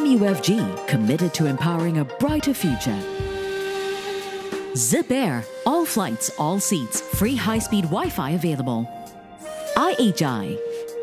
MUFG, committed to empowering a brighter future. Zip Air, all flights, all seats, free high-speed Wi-Fi available. IHI.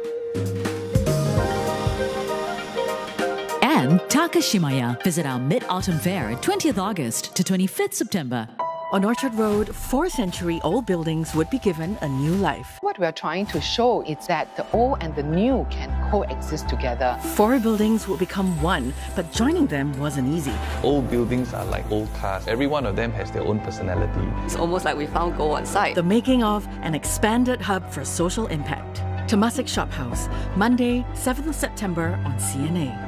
And Takashimaya. Visit our Mid-Autumn Fair, 20th August to 25th September. On Orchard Road, 4th-century-old buildings would be given a new life. What we are trying to show is that the old and the new can coexist together. 4 buildings would become one, but joining them wasn't easy. Old buildings are like old cars. Every one of them has their own personality. It's almost like we found gold on site. The making of an expanded hub for social impact. Temasek Shop House, Monday, 7th September on CNA.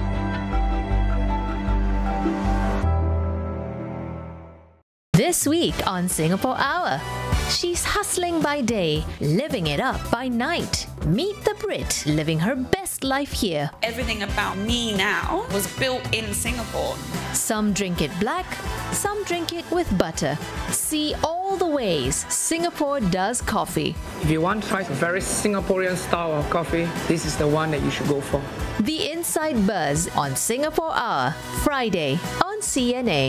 This week on Singapore Hour, she's hustling by day, living it up by night. Meet the Brit living her best life here. Everything about me now was built in Singapore. Some drink it black, some drink it with butter. See all the ways Singapore does coffee. If you want to try a very Singaporean style of coffee, this is the one that you should go for. The Inside Buzz on Singapore Hour, Friday on CNA.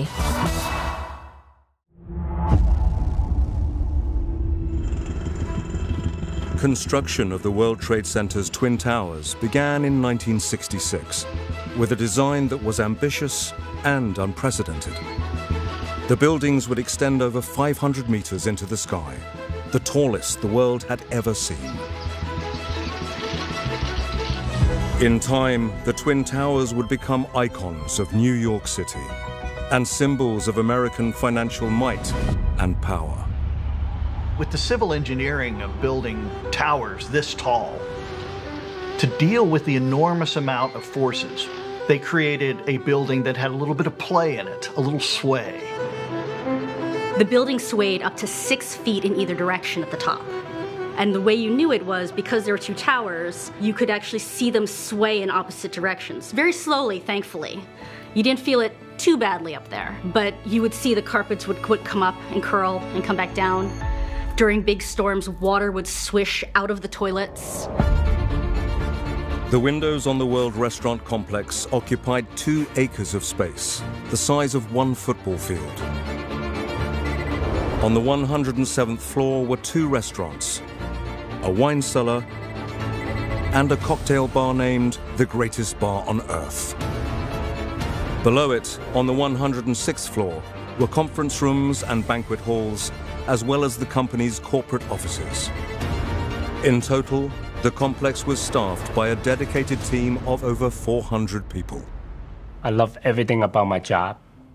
Construction of the World Trade Center's Twin Towers began in 1966 with a design that was ambitious and unprecedented. The buildings would extend over 500 meters into the sky, the tallest the world had ever seen. In time, the Twin Towers would become icons of New York City and symbols of American financial might and power. With the civil engineering of building towers this tall, to deal with the enormous amount of forces, they created a building that had a little bit of play in it, a little sway. The building swayed up to 6 feet in either direction at the top. And the way you knew it was because there were 2 towers, you could actually see them sway in opposite directions. Very slowly, thankfully. You didn't feel it too badly up there, but you would see the carpets would come up and curl and come back down. During big storms, water would swish out of the toilets. The windows on the World Restaurant Complex occupied 2 acres of space, the size of 1 football field. On the 107th floor were 2 restaurants, a wine cellar, and a cocktail bar named the Greatest Bar on Earth. Below it, on the 106th floor, were conference rooms and banquet halls, as well as the company's corporate offices. In total, the complex was staffed by a dedicated team of over 400 people. I love everything about my job.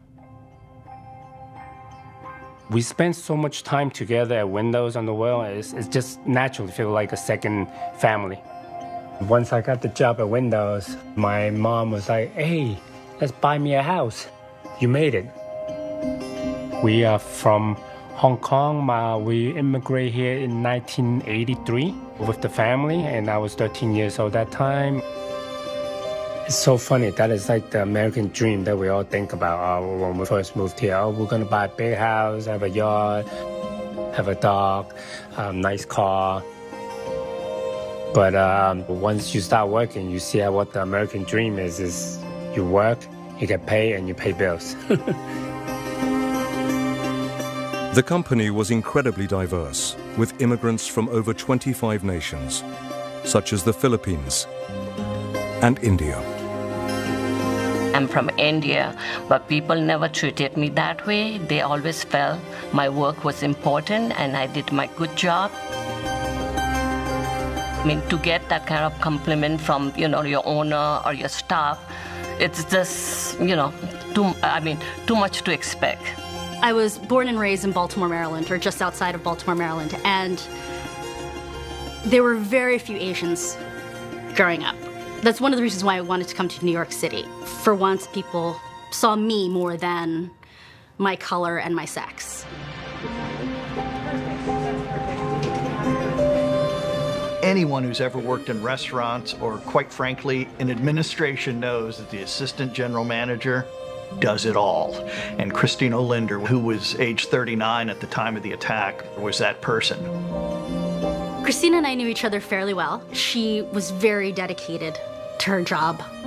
We spend so much time together at Windows on the World, it's just naturally feel like a second family. Once I got the job at Windows, my mom was like, hey, let's buy me a house. You made it. We are from Hong Kong. We immigrated here in 1983 with the family, and I was 13 years old at that time. It's so funny. That is like the American dream that we all think about when we first moved here. Oh, we're going to buy a big house, have a yard, have a dog, nice car. But once you start working, you see what the American dream is you work, you get paid, and you pay bills. The company was incredibly diverse, with immigrants from over 25 nations, such as the Philippines and India. I'm from India, but people never treated me that way. They always felt my work was important and I did my good job. I mean, to get that kind of compliment from, your owner or your staff, it's just, too much to expect. I was born and raised in Baltimore, Maryland, or just outside of Baltimore, Maryland, and there were very few Asians growing up. That's one of the reasons why I wanted to come to New York City. For once, people saw me more than my color and my sex. Anyone who's ever worked in restaurants or, quite frankly, in administration knows that the assistant general manager does it all. And Christine Olinder, who was age 39 at the time of the attack, was that person. Christine and I knew each other fairly well. She was very dedicated to her job.